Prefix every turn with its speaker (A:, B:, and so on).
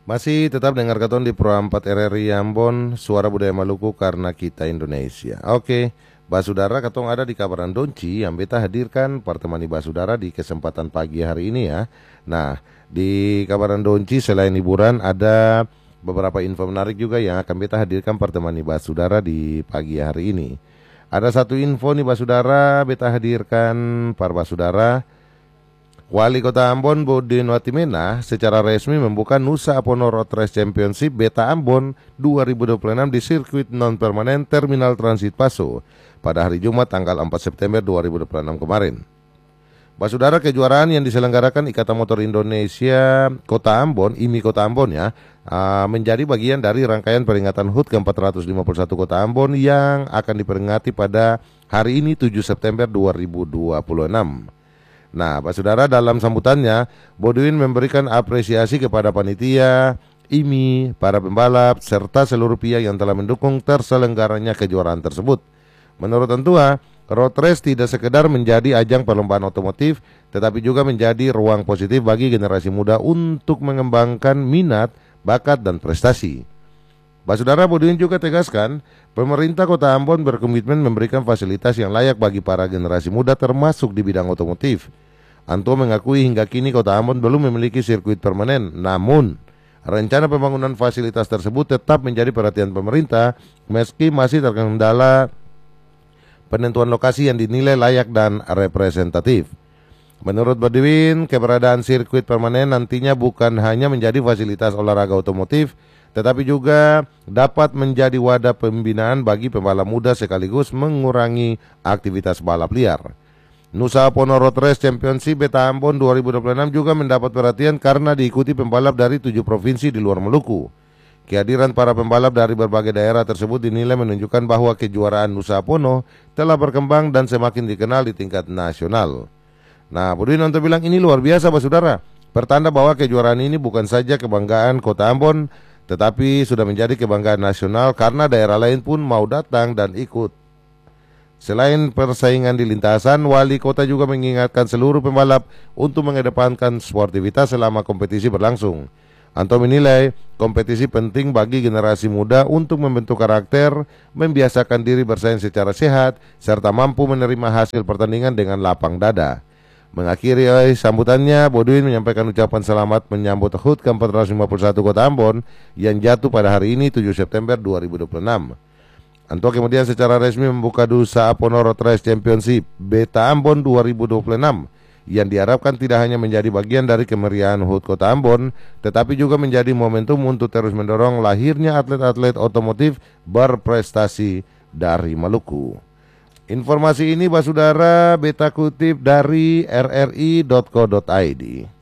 A: Masih tetap dengar katon di Pro 4 RRI Ambon, Suara Budaya Maluku karena kita Indonesia. Oke, Basudara katong ada di Kabaran Donci yang beta hadirkan pertemani Basudara di kesempatan pagi hari ini ya. Nah, di Kabaran Donci selain hiburan ada beberapa info menarik juga yang akan beta hadirkan pertemani Basudara di pagi hari ini. Ada satu info nih Basudara, beta hadirkan para Basudara. Wali Kota Ambon Bodin Watimena secara resmi membuka Nusa Apono Road Race Championship Beta Ambon 2026 di sirkuit non-permanen Terminal Transit Paso pada hari Jumat tanggal 4 September 2026 kemarin. Basudara, kejuaraan yang diselenggarakan Ikatan Motor Indonesia Kota Ambon, IMI Kota Ambon ya, menjadi bagian dari rangkaian peringatan HUT ke-451 Kota Ambon yang akan diperingati pada hari ini 7 September 2026. Nah, Pak Saudara, dalam sambutannya, Bodwin memberikan apresiasi kepada panitia, IMI, para pembalap, serta seluruh pihak yang telah mendukung terselenggaranya kejuaraan tersebut. Menurut Antua, road race tidak sekedar menjadi ajang perlombaan otomotif, tetapi juga menjadi ruang positif bagi generasi muda untuk mengembangkan minat, bakat, dan prestasi. Pak Saudara, Bodwin juga tegaskan, pemerintah Kota Ambon berkomitmen memberikan fasilitas yang layak bagi para generasi muda termasuk di bidang otomotif. Antua mengakui hingga kini Kota Ambon belum memiliki sirkuit permanen, namun rencana pembangunan fasilitas tersebut tetap menjadi perhatian pemerintah meski masih terkendala penentuan lokasi yang dinilai layak dan representatif. Menurut Bodwin, keberadaan sirkuit permanen nantinya bukan hanya menjadi fasilitas olahraga otomotif, tetapi juga dapat menjadi wadah pembinaan bagi pembalap muda sekaligus mengurangi aktivitas balap liar. Nusa Apono Road Race Championship Beta Ambon 2026 juga mendapat perhatian karena diikuti pembalap dari 7 provinsi di luar Maluku. Kehadiran para pembalap dari berbagai daerah tersebut dinilai menunjukkan bahwa kejuaraan Nusa Apono telah berkembang dan semakin dikenal di tingkat nasional. Nah, Bodwin untuk bilang ini luar biasa, Pak Saudara. Pertanda bahwa kejuaraan ini bukan saja kebanggaan Kota Ambon, tetapi sudah menjadi kebanggaan nasional karena daerah lain pun mau datang dan ikut. Selain persaingan di lintasan, Wali Kota juga mengingatkan seluruh pembalap untuk mengedepankan sportivitas selama kompetisi berlangsung. Anto menilai kompetisi penting bagi generasi muda untuk membentuk karakter, membiasakan diri bersaing secara sehat, serta mampu menerima hasil pertandingan dengan lapang dada. Mengakhiri sambutannya, Bodwin menyampaikan ucapan selamat menyambut HUT ke-451 Kota Ambon yang jatuh pada hari ini 7 September 2026. Antua kemudian secara resmi membuka Nusa Apono Road Race Championship Beta Ambon 2026 yang diharapkan tidak hanya menjadi bagian dari kemeriahan HUT Kota Ambon, tetapi juga menjadi momentum untuk terus mendorong lahirnya atlet-atlet otomotif berprestasi dari Maluku. Informasi ini, Basudara, beta kutip dari rri.co.id.